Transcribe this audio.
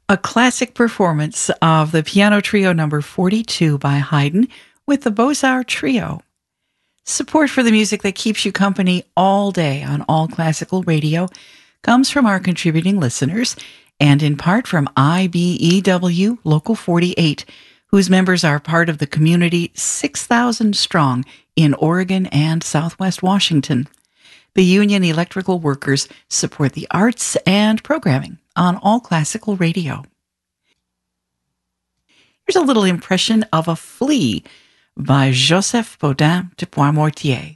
A classic performance of the Piano Trio number 42 by Haydn with the Beaux-Arts Trio. Support for the music that keeps you company all day on All Classical Radio comes from our contributing listeners and in part from IBEW Local 48, whose members are part of the community 6,000 strong in Oregon and Southwest Washington. The Union Electrical Workers support the arts and programming on All Classical Radio. Here's a little impression of a flea by Joseph Baudin de Pointmortier.